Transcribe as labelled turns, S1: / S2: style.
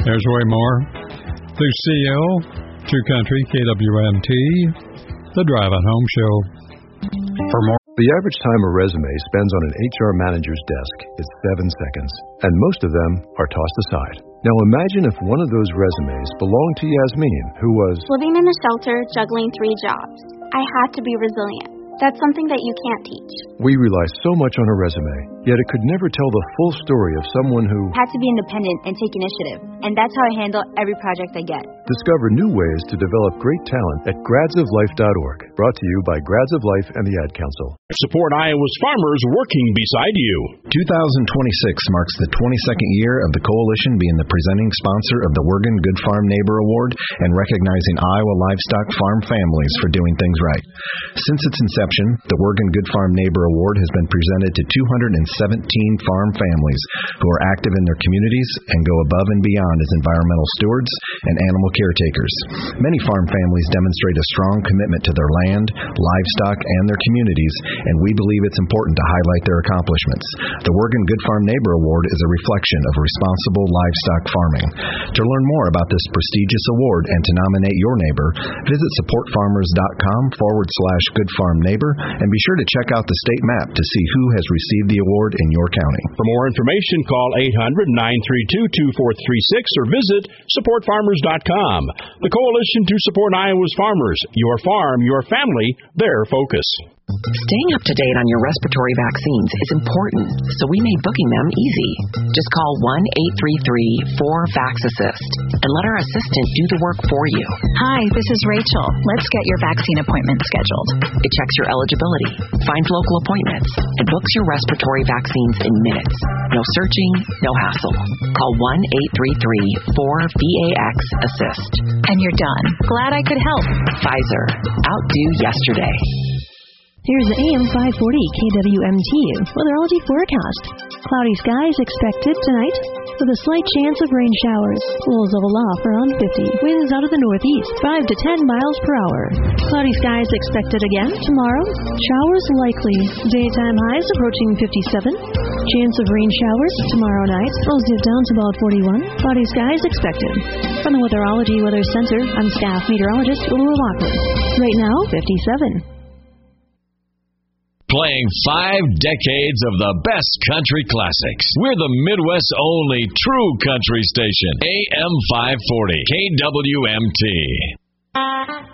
S1: There's Roy Moore, Lucille, True Country, KWMT, The Drive on Home Show. For more.
S2: The average time a resume spends on an HR manager's desk is 7 seconds, and most of them are tossed aside. Now imagine if one of those resumes belonged to Yasmin, who was
S3: living in a shelter, juggling 3 jobs. I had to be resilient. That's something that you can't teach.
S2: We rely so much on a resume, yet it could never tell the full story of someone who
S4: had to be independent and take initiative. And that's how I handle every project I get.
S2: Discover new ways to develop great talent at gradsoflife.org. Brought to you by Grads of Life and the Ad Council.
S5: Support Iowa's farmers working beside you.
S6: 2026 marks the 22nd year of the Coalition being the presenting sponsor of the Wergen Good Farm Neighbor Award and recognizing Iowa livestock farm families for doing things right. Since its inception, the Wergen Good Farm Neighbor Award has been presented to 217 farm families who are active in their communities and go above and beyond as environmental stewards and animal caretakers. Many farm families demonstrate a strong commitment to their land, livestock, and their communities, and we believe it's important to highlight their accomplishments. The Wergen Good Farm Neighbor Award is a reflection of responsible livestock farming. To learn more about this prestigious award and to nominate your neighbor, visit supportfarmers.com/Good Farm Neighbor and be sure to check out the state map to see who has received the award in your county.
S5: For more information, call 800-932-2436 or visit supportfarmers.com. The Coalition to Support Iowa's Farmers. Your farm, your family, their focus.
S7: Staying up to date on your respiratory vaccines is important, so we made booking them easy. Just call 1-833-4VAX-ASSIST and let our assistant do the work for you.
S8: Hi, this is Rachel. Let's get your vaccine appointment scheduled.
S7: It checks your eligibility, finds local appointments, and books your respiratory vaccines in minutes. No searching, no hassle. Call 1-833-4VAX-ASSIST.
S8: And you're done. Glad I could help.
S7: Pfizer. Outdo yesterday.
S9: Here's the AM 540 KWMT weatherology forecast. Cloudy skies expected tonight with a slight chance of rain showers. Lows level off around 50. Winds out of the northeast 5 to 10 miles per hour. Cloudy skies expected again tomorrow. Showers likely. Daytime highs approaching 57. Chance of rain showers tomorrow night. Lows dip down to about 41. Cloudy skies expected. From the Weatherology Weather Center, I'm staff meteorologist Lula Lockwood. Right now, 57.
S10: Playing 5 decades of the best country classics. We're the Midwest's only true country station. AM 540, KWMT.